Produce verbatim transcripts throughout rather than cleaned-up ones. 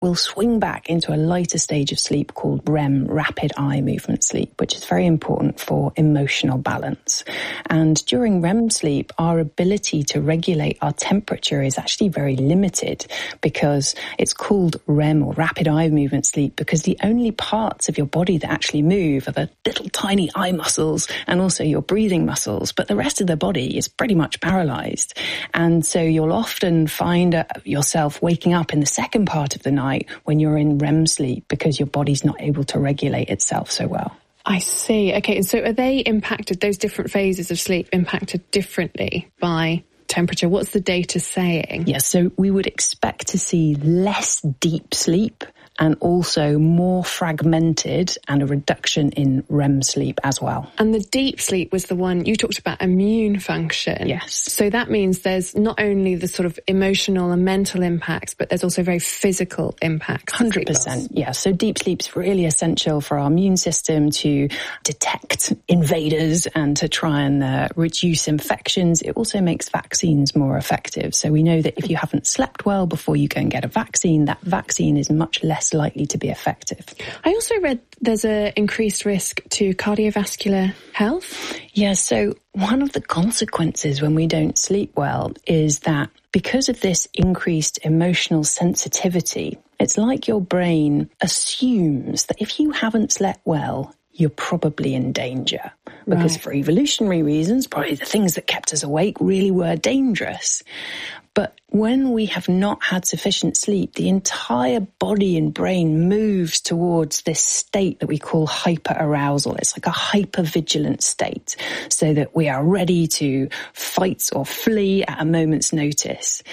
we'll swing back into a lighter stage of sleep called R E M, rapid eye movement sleep, which is very important for emotional balance. And during R E M sleep, our ability to regulate our temperature is actually very limited because it's called R E M or rapid eye movement sleep because the only parts of your body that actually move are the little tiny eye muscles and also your breathing muscles, but the rest of the body is pretty much paralyzed. And so you'll often find yourself waking up in the second part of the night when you're in R E M sleep because your body's not able to regulate itself so well. I see. Okay, and so are they impacted, those different phases of sleep impacted differently by temperature? What's the data saying? Yes, so we would expect to see less deep sleep and also more fragmented and a reduction in R E M sleep as well. And the deep sleep was the one, you talked about immune function. Yes. So that means there's not only the sort of emotional and mental impacts, but there's also very physical impacts. one hundred percent, yeah. So deep sleep's really essential for our immune system to detect invaders and to try and uh, reduce infections. It also makes vaccines more effective. So we know that if you haven't slept well before you go and get a vaccine, that vaccine is much less likely to be effective. I also read there's an increased risk to cardiovascular health. Yeah, so one of the consequences when we don't sleep well is that because of this increased emotional sensitivity, it's like your brain assumes that if you haven't slept well, you're probably in danger. Because right. for evolutionary reasons, probably the things that kept us awake really were dangerous. But when we have not had sufficient sleep, the entire body and brain moves towards this state that we call hyperarousal. It's like a hypervigilant state, so that we are ready to fight or flee at a moment's notice.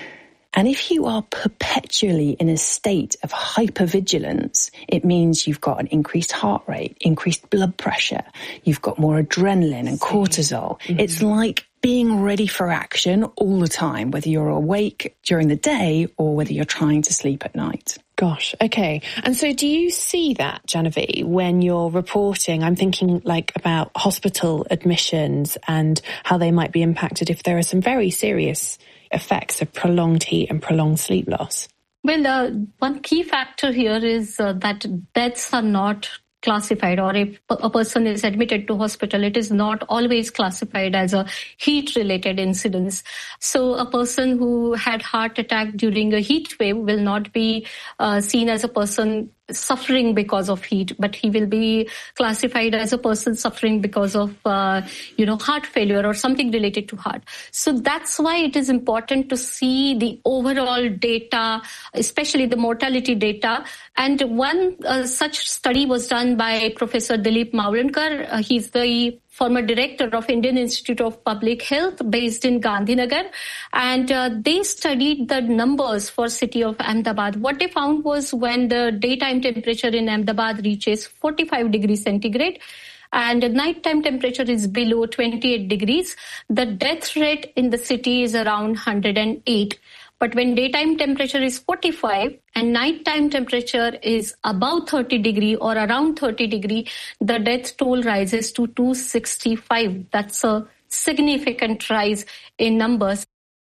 And if you are perpetually in a state of hypervigilance, it means you've got an increased heart rate, increased blood pressure, you've got more adrenaline and cortisol. Mm-hmm. It's like being ready for action all the time, whether you're awake during the day or whether you're trying to sleep at night. Gosh, okay. And so do you see that, Genevieve, when you're reporting? I'm thinking like about hospital admissions and how they might be impacted if there are some very serious effects of prolonged heat and prolonged sleep loss. Well, uh, one key factor here is uh, that deaths are not classified, or if a person is admitted to hospital, it is not always classified as a heat-related incidence. So a person who had heart attack during a heat wave will not be uh, seen as a person suffering because of heat, but he will be classified as a person suffering because of, uh, you know, heart failure or something related to heart. So that's why it is important to see the overall data, especially the mortality data. And one uh, such study was done by Professor Dilip Mavlankar. Uh, he's the former director of Indian Institute of Public Health based in Gandhinagar. And uh, they studied the numbers for city of Ahmedabad. What they found was when the daytime temperature in Ahmedabad reaches forty-five degrees centigrade and the nighttime temperature is below twenty-eight degrees, the death rate in the city is around one hundred eight. But when daytime temperature is forty-five and nighttime temperature is above thirty degree or around thirty degree, the death toll rises to two hundred sixty-five. That's a significant rise in numbers.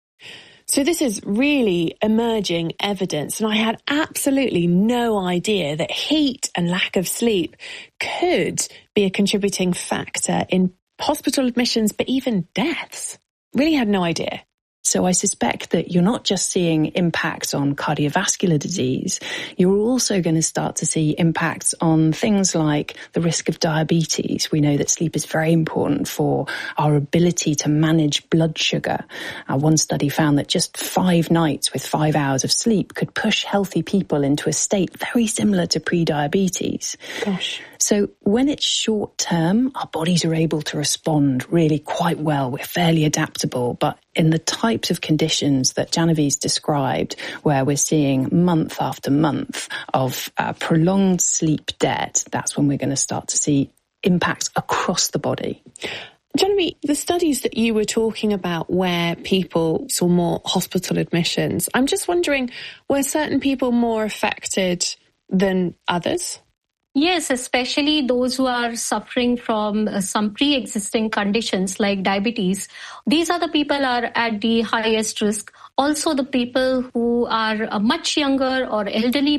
So this is really emerging evidence, and I had absolutely no idea that heat and lack of sleep could be a contributing factor in hospital admissions, but even deaths. Really had no idea. So I suspect that you're not just seeing impacts on cardiovascular disease, you're also going to start to see impacts on things like the risk of diabetes. We know that sleep is very important for our ability to manage blood sugar. Uh, one study found that just five nights with five hours of sleep could push healthy people into a state very similar to pre-diabetes. Gosh. So when it's short term, our bodies are able to respond really quite well. We're fairly adaptable. But in the types of conditions that Genevieve's described, where we're seeing month after month of uh, prolonged sleep debt, that's when we're going to start to see impacts across the body. Genevieve, the studies that you were talking about where people saw more hospital admissions, I'm just wondering, were certain people more affected than others? Yes, especially those who are suffering from uh, some pre-existing conditions like diabetes. These are the people are at the highest risk. also the people who are uh, much younger or elderly